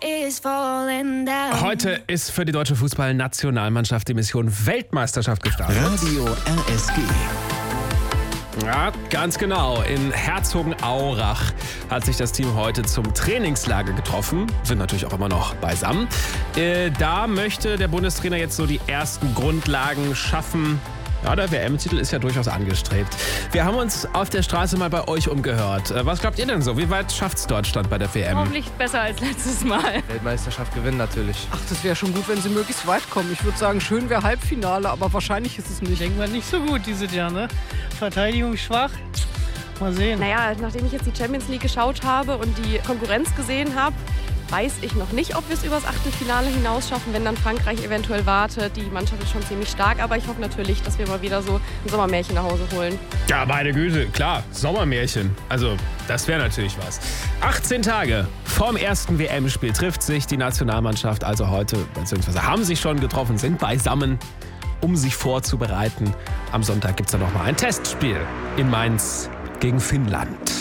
is falling down. Heute ist für die deutsche Fußballnationalmannschaft die Mission Weltmeisterschaft gestartet. Radio RSG. Ja, ganz genau. In Herzogenaurach hat sich das Team heute zum Trainingslager getroffen. Sind natürlich auch immer noch beisammen. Da möchte der Bundestrainer jetzt so die ersten Grundlagen schaffen. Ja, der WM-Titel ist ja durchaus angestrebt. Wir haben uns auf der Straße mal bei euch umgehört. Was glaubt ihr denn so? Wie weit schafft's Deutschland bei der WM? Hoffentlich besser als letztes Mal. Weltmeisterschaft gewinnen natürlich. Ach, das wäre schon gut, wenn sie möglichst weit kommen. Ich würde sagen, schön wäre Halbfinale, aber wahrscheinlich ist es nicht. Denken wir nicht so gut dieses Jahr, ne? Verteidigung schwach. Mal sehen. Naja, nachdem ich jetzt die Champions League geschaut habe und die Konkurrenz gesehen habe, weiß ich noch nicht, ob wir es übers Achtelfinale hinaus schaffen, wenn dann Frankreich eventuell wartet. Die Mannschaft ist schon ziemlich stark, aber ich hoffe natürlich, dass wir mal wieder so ein Sommermärchen nach Hause holen. Ja, meine Güte, klar, Sommermärchen. Also, das wäre natürlich was. 18 Tage vorm ersten WM-Spiel trifft sich die Nationalmannschaft also heute, beziehungsweise haben sich schon getroffen, sind beisammen, um sich vorzubereiten. Am Sonntag gibt es dann nochmal ein Testspiel in Mainz gegen Finnland.